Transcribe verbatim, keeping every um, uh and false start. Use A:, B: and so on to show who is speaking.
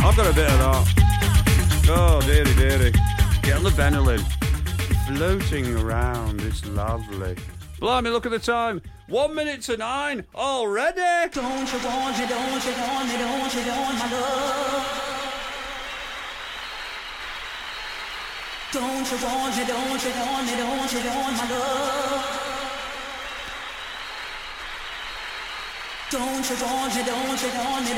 A: I've got a bit of that. Oh, dearie, dearie. Get on the Benelin. Floating around, it's lovely. Blimey, look at the time. One minute to nine already.
B: Don't you want me, don't you want me, don't you want my love? Don't you want me, don't you want me, don't you want my love? Don't you want me, don't you want me,